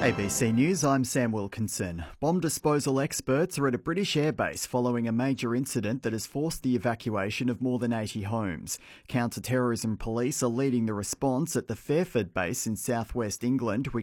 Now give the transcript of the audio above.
ABC News, I'm Sam Wilkinson. Bomb disposal experts are at a British airbase following a major incident that has forced the evacuation of more than 80 homes. Counter-terrorism police are leading the response at the Fairford base in southwest England,